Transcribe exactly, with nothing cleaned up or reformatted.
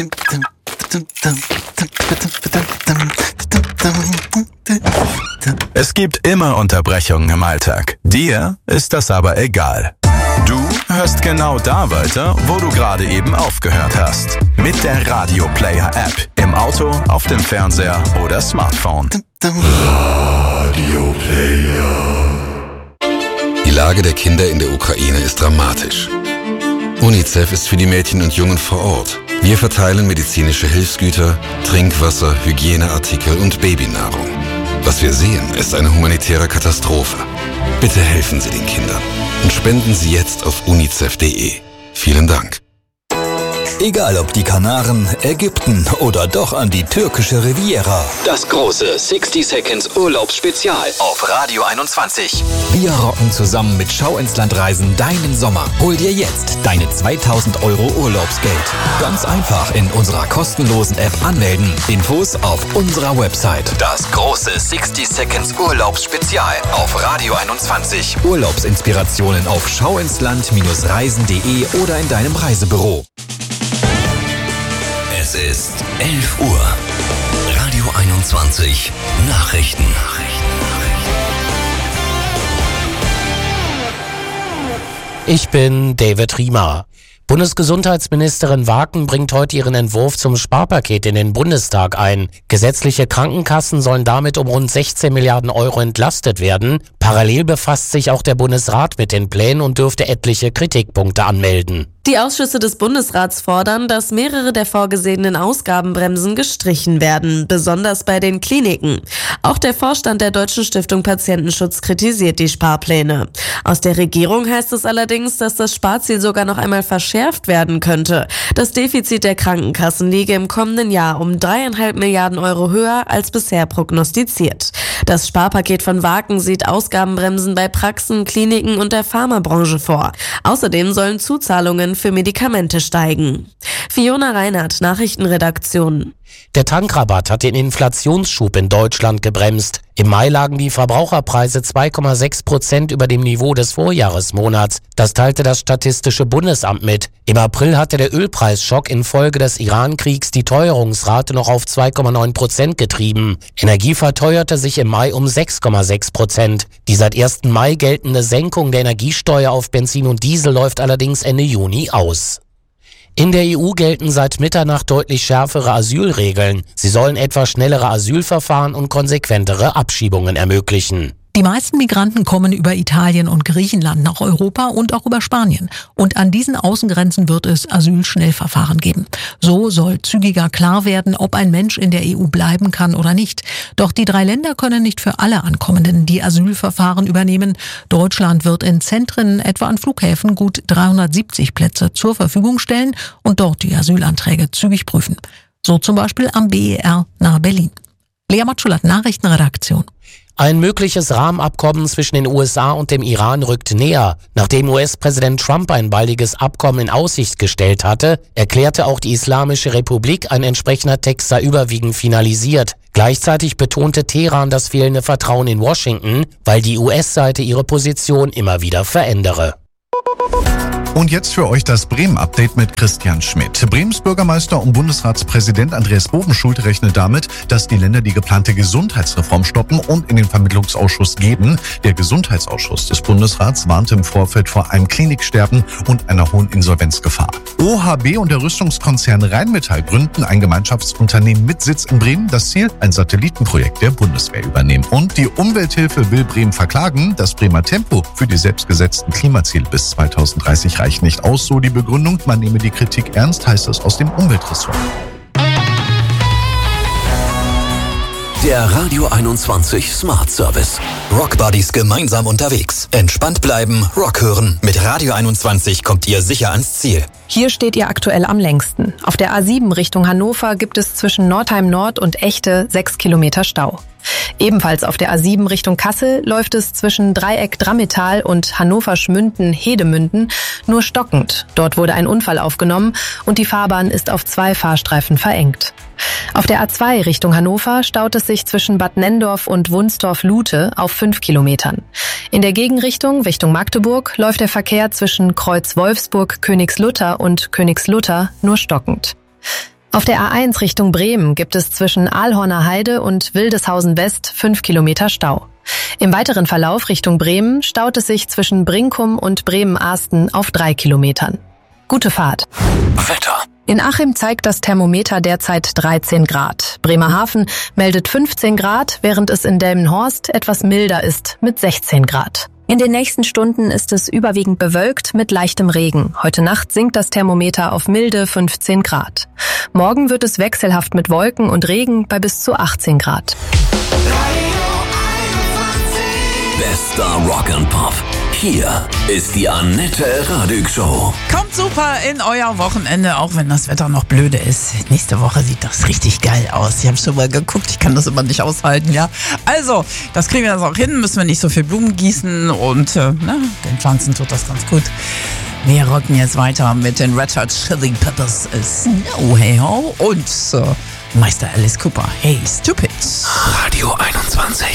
Es gibt immer Unterbrechungen im Alltag. Dir ist das aber egal. Du hörst genau da weiter, wo du gerade eben aufgehört hast. Mit der Radio Player App. Im Auto, auf dem Fernseher oder Smartphone. Radio Player. Die Lage der Kinder in der Ukraine ist dramatisch. UNICEF ist für die Mädchen und Jungen vor Ort. Wir verteilen medizinische Hilfsgüter, Trinkwasser, Hygieneartikel und Babynahrung. Was wir sehen, ist eine humanitäre Katastrophe. Bitte helfen Sie den Kindern und spenden Sie jetzt auf unicef punkt de. Vielen Dank. Egal ob die Kanaren, Ägypten oder doch an die türkische Riviera. Das große sixty Seconds Urlaubsspezial auf Radio einundzwanzig. Wir rocken zusammen mit Schau ins Land Reisen deinen Sommer. Hol dir jetzt deine zweitausend Euro Urlaubsgeld. Ganz einfach in unserer kostenlosen App anmelden. Infos auf unserer Website. Das große sixty Seconds Urlaubsspezial auf Radio einundzwanzig. Urlaubsinspirationen auf schauinsland-reisen punkt de oder in deinem Reisebüro. Es ist elf Uhr. Radio einundzwanzig Nachrichten. Ich bin David Riemer. Bundesgesundheitsministerin Waken bringt heute ihren Entwurf zum Sparpaket in den Bundestag ein. Gesetzliche Krankenkassen sollen damit um rund sechzehn Milliarden Euro entlastet werden. Parallel befasst sich auch der Bundesrat mit den Plänen und dürfte etliche Kritikpunkte anmelden. Die Ausschüsse des Bundesrats fordern, dass mehrere der vorgesehenen Ausgabenbremsen gestrichen werden, besonders bei den Kliniken. Auch der Vorstand der Deutschen Stiftung Patientenschutz kritisiert die Sparpläne. Aus der Regierung heißt es allerdings, dass das Sparziel sogar noch einmal verschärft werden könnte. Das Defizit der Krankenkassen liege im kommenden Jahr um dreieinhalb Milliarden Euro höher als bisher prognostiziert. Das Sparpaket von Waken sieht Ausgabenbremsen bei Praxen, Kliniken und der Pharmabranche vor. Außerdem sollen Zuzahlungen für Medikamente steigen. Fiona Reinhardt, Nachrichtenredaktion. Der Tankrabatt hat den Inflationsschub in Deutschland gebremst. Im Mai lagen die Verbraucherpreise zwei Komma sechs Prozent über dem Niveau des Vorjahresmonats. Das teilte das Statistische Bundesamt mit. Im April hatte der Ölpreisschock infolge des Iran-Kriegs die Teuerungsrate noch auf zwei Komma neun Prozent getrieben. Energie verteuerte sich im Mai um sechs Komma sechs Prozent. Die seit ersten Mai geltende Senkung der Energiesteuer auf Benzin und Diesel läuft allerdings Ende Juni aus. In der E U gelten seit Mitternacht deutlich schärfere Asylregeln. Sie sollen etwa schnellere Asylverfahren und konsequentere Abschiebungen ermöglichen. Die meisten Migranten kommen über Italien und Griechenland nach Europa und auch über Spanien. Und an diesen Außengrenzen wird es Asylschnellverfahren geben. So soll zügiger klar werden, ob ein Mensch in der E U bleiben kann oder nicht. Doch die drei Länder können nicht für alle Ankommenden die Asylverfahren übernehmen. Deutschland wird in Zentren, etwa an Flughäfen, gut dreihundertsiebzig Plätze zur Verfügung stellen und dort die Asylanträge zügig prüfen. So zum Beispiel am B E R nahe Berlin. Lea Matschulat, Nachrichtenredaktion. Ein mögliches Rahmenabkommen zwischen den U S A und dem Iran rückt näher. Nachdem U S-Präsident Trump ein baldiges Abkommen in Aussicht gestellt hatte, erklärte auch die Islamische Republik, ein entsprechender Text sei überwiegend finalisiert. Gleichzeitig betonte Teheran das fehlende Vertrauen in Washington, weil die U S-Seite ihre Position immer wieder verändere. Und jetzt für euch das Bremen-Update mit Christian Schmidt. Bremens Bürgermeister und Bundesratspräsident Andreas Bovenschulte rechnet damit, dass die Länder die geplante Gesundheitsreform stoppen und in den Vermittlungsausschuss geben. Der Gesundheitsausschuss des Bundesrats warnte im Vorfeld vor einem Kliniksterben und einer hohen Insolvenzgefahr. O H B und der Rüstungskonzern Rheinmetall gründen ein Gemeinschaftsunternehmen mit Sitz in Bremen. Das Ziel, ein Satellitenprojekt der Bundeswehr übernehmen. Und die Umwelthilfe will Bremen verklagen. Das Bremer Tempo für die selbstgesetzten Klimaziele bis zweitausenddreißig reicht nicht aus, so die Begründung. Man nehme die Kritik ernst, heißt es aus dem Umweltressort. Der Radio einundzwanzig Smart Service. Rockbuddies gemeinsam unterwegs. Entspannt bleiben, Rock hören. Mit Radio einundzwanzig kommt ihr sicher ans Ziel. Hier steht ihr aktuell am längsten. Auf der A sieben Richtung Hannover gibt es zwischen Nordheim Nord und Echte sechs Kilometer Stau. Ebenfalls auf der A sieben Richtung Kassel läuft es zwischen Dreieck Drammetal und Hannover-Schmünden-Hedemünden nur stockend. Dort wurde ein Unfall aufgenommen und die Fahrbahn ist auf zwei Fahrstreifen verengt. Auf der A zwei Richtung Hannover staut es sich zwischen Bad Nenndorf und Wunstorf-Lute auf fünf Kilometern. In der Gegenrichtung Richtung Magdeburg läuft der Verkehr zwischen Kreuz Wolfsburg, Königslutter und Königslutter nur stockend. Auf der A eins Richtung Bremen gibt es zwischen Aalhorner Heide und Wildeshausen West fünf Kilometer Stau. Im weiteren Verlauf Richtung Bremen staut es sich zwischen Brinkum und Bremen-Ahsten auf drei Kilometern. Gute Fahrt. Wetter. In Achim zeigt das Thermometer derzeit dreizehn Grad. Bremerhaven meldet fünfzehn Grad, während es in Delmenhorst etwas milder ist mit sechzehn Grad. In den nächsten Stunden ist es überwiegend bewölkt mit leichtem Regen. Heute Nacht sinkt das Thermometer auf milde fünfzehn Grad. Morgen wird es wechselhaft mit Wolken und Regen bei bis zu achtzehn Grad. Bester Rock and Pop. Hier ist die Annette Radig Show. Kommt super in euer Wochenende, auch wenn das Wetter noch blöde ist. Nächste Woche sieht das richtig geil aus. Ich habe schon mal geguckt, ich kann das immer nicht aushalten, ja. Also, das kriegen wir das auch hin, müssen wir nicht so viel Blumen gießen und äh, na, den Pflanzen tut das ganz gut. Wir rocken jetzt weiter mit den Red Hot Chili Peppers Snow Hey Ho und äh, Meister Alice Cooper Hey Stupid. Radio einundzwanzig.